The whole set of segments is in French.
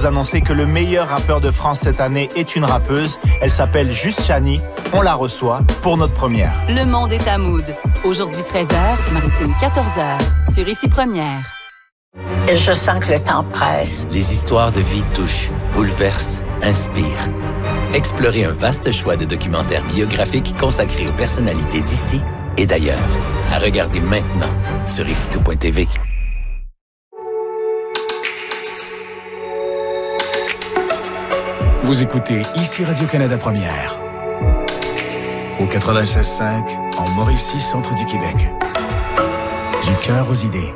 vous annoncer que le meilleur rappeur de France cette année est une rappeuse. Elle s'appelle Juste Chani. On la reçoit pour notre première. Le monde est à Mood. Aujourd'hui 13h, Maritime 14h. Sur Ici Première. Je sens que le temps presse. Les histoires de vie touchent, bouleversent, inspirent. Explorez un vaste choix de documentaires biographiques consacrés aux personnalités d'ici et d'ailleurs. À regarder maintenant sur icitout.tv. Vous écoutez Ici Radio-Canada Première. Au 96.5, en Mauricie, centre du Québec. Du cœur aux idées.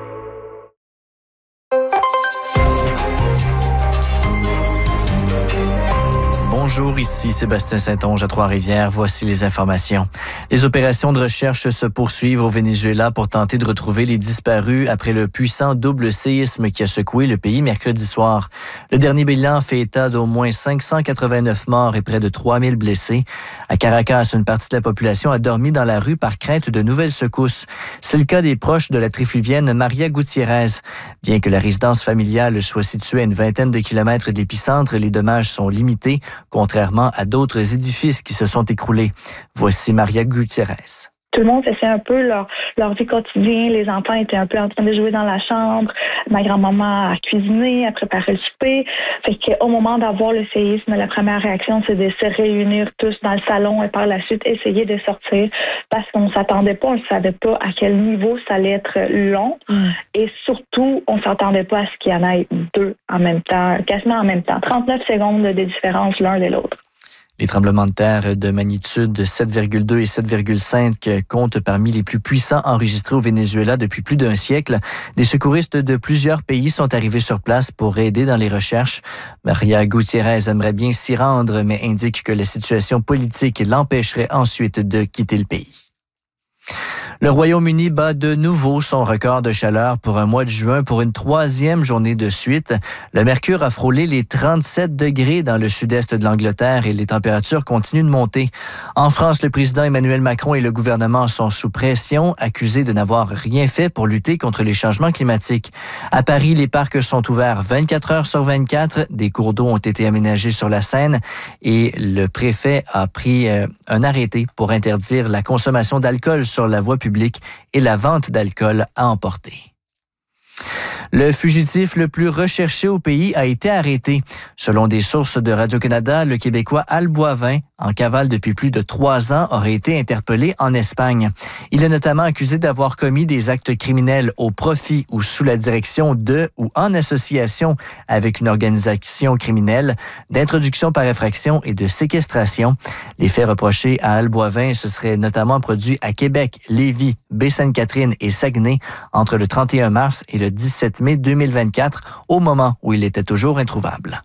Bonjour, ici Sébastien Saint-Onge à Trois-Rivières. Voici les informations. Les opérations de recherche se poursuivent au Venezuela pour tenter de retrouver les disparus après le puissant double séisme qui a secoué le pays mercredi soir. Le dernier bilan fait état d'au moins 589 morts et près de 3000 blessés. À Caracas, une partie de la population a dormi dans la rue par crainte de nouvelles secousses. C'est le cas des proches de la trifluvienne Maria Gutiérrez. Bien que la résidence familiale soit située à une vingtaine de kilomètres de l'épicentre, les dommages sont limités, contrairement à d'autres édifices qui se sont écroulés. Voici Maria Gutiérrez. Tout le monde faisait un peu leur vie quotidienne. Les enfants étaient un peu en train de jouer dans la chambre. Ma grand-maman a cuisiné, a préparé le souper. Fait qu'au moment d'avoir le séisme, la première réaction, c'est de se réunir tous dans le salon et par la suite essayer de sortir parce qu'on s'attendait pas, on ne savait pas à quel niveau ça allait être long. Et surtout, on s'attendait pas à ce qu'il y en ait deux en même temps, quasiment en même temps. 39 secondes de différence l'un de l'autre. Les tremblements de terre de magnitude 7,2 et 7,5 comptent parmi les plus puissants enregistrés au Venezuela depuis plus d'un siècle. Des secouristes de plusieurs pays sont arrivés sur place pour aider dans les recherches. Maria Gutiérrez aimerait bien s'y rendre, mais indique que la situation politique l'empêcherait ensuite de quitter le pays. Le Royaume-Uni bat de nouveau son record de chaleur pour un mois de juin pour une troisième journée de suite. Le mercure a frôlé les 37 degrés dans le sud-est de l'Angleterre et les températures continuent de monter. En France, le président Emmanuel Macron et le gouvernement sont sous pression, accusés de n'avoir rien fait pour lutter contre les changements climatiques. À Paris, les parcs sont ouverts 24 heures sur 24. Des cours d'eau ont été aménagés sur la Seine et le préfet a pris un arrêté pour interdire la consommation d'alcool sur la voie publique et la vente d'alcool à emporter. Le fugitif le plus recherché au pays a été arrêté. Selon des sources de Radio-Canada, le Québécois Al Boivin, en cavale depuis plus de 3 ans, aurait été interpellé en Espagne. Il est notamment accusé d'avoir commis des actes criminels au profit ou sous la direction de ou en association avec une organisation criminelle, d'introduction par effraction et de séquestration. Les faits reprochés à Al Boivin se seraient notamment produits à Québec, Lévis, Baie-Sainte-Catherine et Saguenay entre le 31 mars et le 17 mai 2024, au moment où il était toujours introuvable.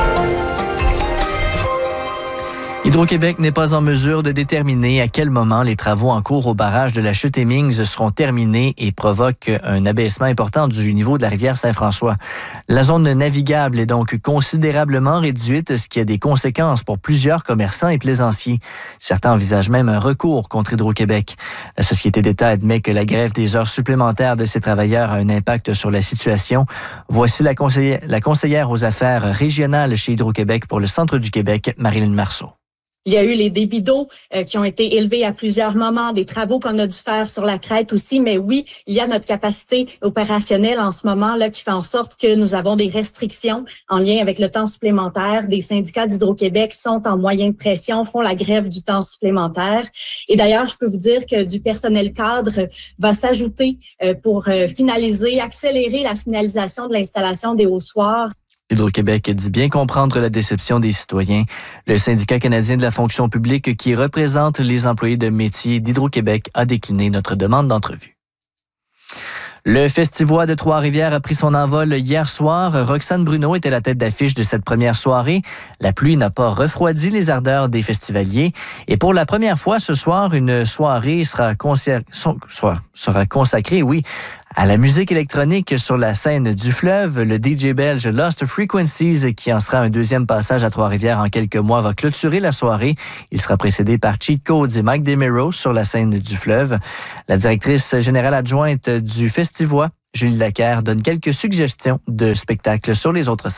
Hydro-Québec n'est pas en mesure de déterminer à quel moment les travaux en cours au barrage de la chute Hemmings seront terminés et provoquent un abaissement important du niveau de la rivière Saint-François. La zone navigable est donc considérablement réduite, ce qui a des conséquences pour plusieurs commerçants et plaisanciers. Certains envisagent même un recours contre Hydro-Québec. La Société d'État admet que la grève des heures supplémentaires de ses travailleurs a un impact sur la situation. Voici la conseillère aux affaires régionales chez Hydro-Québec pour le centre du Québec, Marilyn Marceau. Il y a eu les débits d'eau qui ont été élevés à plusieurs moments, des travaux qu'on a dû faire sur la crête aussi. Mais oui, il y a notre capacité opérationnelle en ce moment là qui fait en sorte que nous avons des restrictions en lien avec le temps supplémentaire. Des syndicats d'Hydro-Québec sont en moyenne de pression, font la grève du temps supplémentaire. Et d'ailleurs, je peux vous dire que du personnel cadre va s'ajouter pour finaliser, accélérer la finalisation de l'installation des haussoirs. Hydro-Québec dit bien comprendre la déception des citoyens. Le syndicat canadien de la fonction publique qui représente les employés de métier d'Hydro-Québec a décliné notre demande d'entrevue. Le Festivois de Trois-Rivières a pris son envol hier soir. Roxane Bruno était la tête d'affiche de cette première soirée. La pluie n'a pas refroidi les ardeurs des festivaliers. Et pour la première fois ce soir, une soirée sera consacrée, à la musique électronique sur la scène du fleuve. Le DJ belge Lost Frequencies, qui en sera un deuxième passage à Trois-Rivières en quelques mois, va clôturer la soirée. Il sera précédé par Cheat Codes et Mike DeMiro sur la scène du fleuve. La directrice générale adjointe du Festivois, Julie Lacaire, donne quelques suggestions de spectacles sur les autres scènes.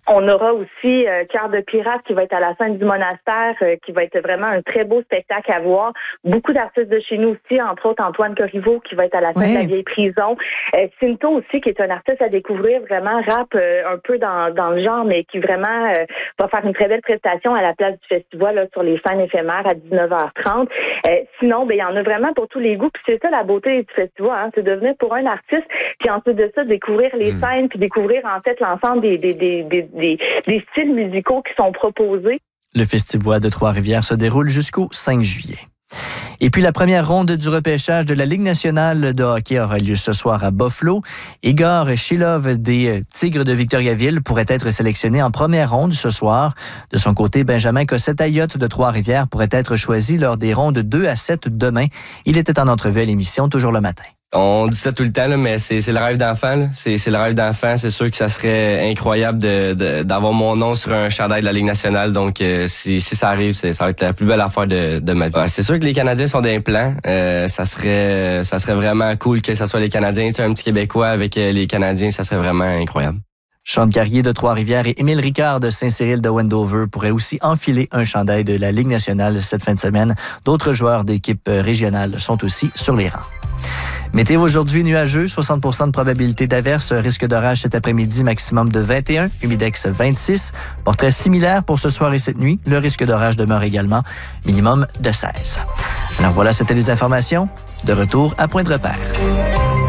On aura aussi Cœur de pirate qui va être à la scène du monastère, qui va être vraiment un très beau spectacle à voir. Beaucoup d'artistes de chez nous aussi, entre autres Antoine Corriveau qui va être à la scène de la vieille prison. Cinto aussi, qui est un artiste à découvrir, vraiment rap un peu dans le genre, mais qui vraiment va faire une très belle prestation à la place du festival là, sur les scènes éphémères à 19h30. Sinon, il y en a vraiment pour tous les goûts. Puis c'est ça la beauté du festival, hein, c'est de venir pour un artiste, puis ensuite de ça, découvrir les scènes, puis découvrir en fait l'ensemble des styles musicaux qui sont proposés. Le Festival de Trois-Rivières se déroule jusqu'au 5 juillet. Et puis la première ronde du repêchage de la Ligue nationale de hockey aura lieu ce soir à Buffalo. Igor Shilov des Tigres de Victoriaville pourrait être sélectionné en première ronde ce soir. De son côté, Benjamin Cossette-Ayotte de Trois-Rivières pourrait être choisi lors des rondes 2 à 7 demain. Il était en entrevue à l'émission Toujours le matin. On dit ça tout le temps, là, mais c'est le rêve d'enfant. Là. C'est le rêve d'enfant. C'est sûr que ça serait incroyable d'avoir mon nom sur un chandail de la Ligue nationale. Donc, si ça arrive, ça va être la plus belle affaire de ma vie. C'est sûr que les Canadiens sont d'un plan. Ça serait vraiment cool que ça soit les Canadiens. Tu sais, un petit Québécois avec les Canadiens, ça serait vraiment incroyable. Sean Carrier de Trois-Rivières et Émile Ricard de Saint-Cyril de Wendover pourraient aussi enfiler un chandail de la Ligue nationale cette fin de semaine. D'autres joueurs d'équipes régionales sont aussi sur les rangs. Météo aujourd'hui nuageux, 60% de probabilité d'averse, risque d'orage cet après-midi, maximum de 21, humidex 26. Portrait similaire pour ce soir et cette nuit. Le risque d'orage demeure également, minimum de 16. Alors voilà, c'était les informations. De retour à Point de repère.